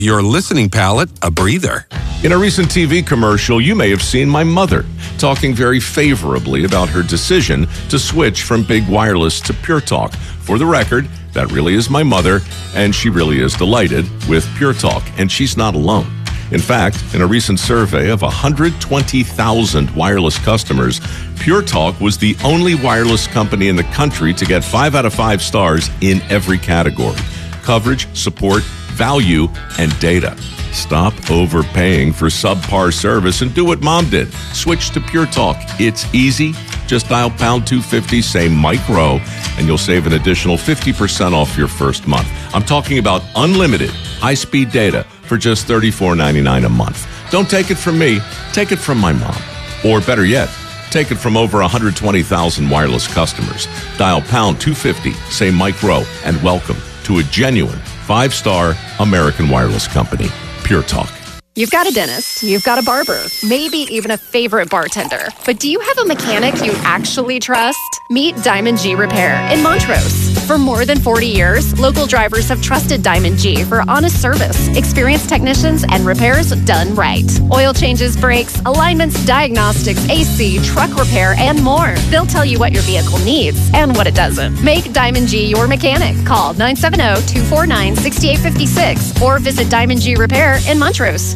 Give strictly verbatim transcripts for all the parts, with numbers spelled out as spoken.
your listening palate a breather. In a recent T V commercial, you may have seen my mother talking very favorably about her decision to switch from big wireless to Pure Talk. For the record, that really is my mother, and she really is delighted with Pure Talk, and she's not alone. In fact, in a recent survey of one hundred twenty thousand wireless customers, Pure Talk was the only wireless company in the country to get five out of five stars in every category: coverage, support, value, and data. Stop overpaying for subpar service and do what Mom did. Switch to Pure Talk. It's easy. Just dial pound two fifty, say Mike Rowe, and you'll save an additional fifty percent off your first month. I'm talking about unlimited high-speed data for just thirty-four ninety-nine a month. Don't take it from me. Take it from my mom. Or better yet, take it from over one hundred twenty thousand wireless customers. Dial pound two fifty, say Mike Rowe, and welcome to a genuine five-star American wireless company, Pure Talk. You've got a dentist, you've got a barber, maybe even a favorite bartender. But do you have a mechanic you actually trust? Meet Diamond G Repair in Montrose. For more than forty years, local drivers have trusted Diamond G for honest service, experienced technicians, and repairs done right. Oil changes, brakes, alignments, diagnostics, A C, truck repair, and more. They'll tell you what your vehicle needs and what it doesn't. Make Diamond G your mechanic. Call nine seven zero, two four nine, six eight five six or visit Diamond G Repair in Montrose.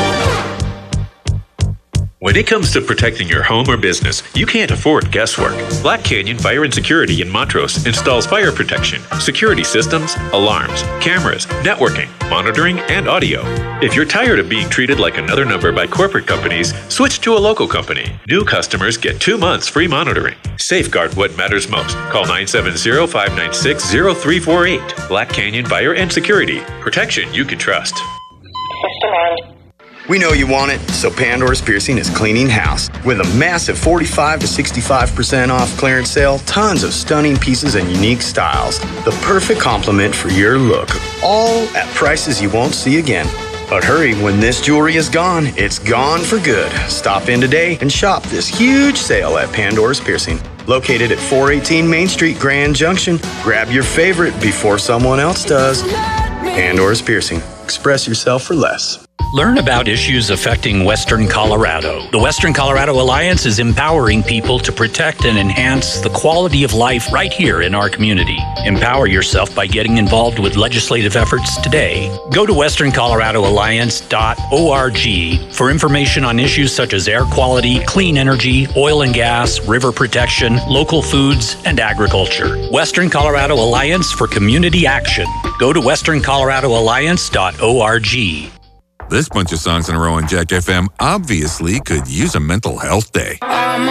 When it comes to protecting your home or business, you can't afford guesswork. Black Canyon Fire and Security in Montrose installs fire protection, security systems, alarms, cameras, networking, monitoring, and audio. If you're tired of being treated like another number by corporate companies, switch to a local company. New customers get two months free monitoring. Safeguard what matters most. Call nine seven zero, five nine six, zero three four eight. Black Canyon Fire and Security. Protection you can trust. System on. We know you want it, so Pandora's Piercing is cleaning house. With a massive forty-five to sixty-five percent off clearance sale, tons of stunning pieces and unique styles. The perfect complement for your look, all at prices you won't see again. But hurry, when this jewelry is gone, it's gone for good. Stop in today and shop this huge sale at Pandora's Piercing. Located at four eighteen Main Street, Grand Junction. Grab your favorite before someone else does. Pandora's Piercing. Express yourself for less. Learn about issues affecting Western Colorado. The Western Colorado Alliance is empowering people to protect and enhance the quality of life right here in our community. Empower yourself by getting involved with legislative efforts today. Go to western colorado alliance dot org for information on issues such as air quality, clean energy, oil and gas, river protection, local foods, and agriculture. Western Colorado Alliance for Community Action. Go to western colorado alliance dot org. This bunch of songs in a row on Jack F M obviously could use a mental health day.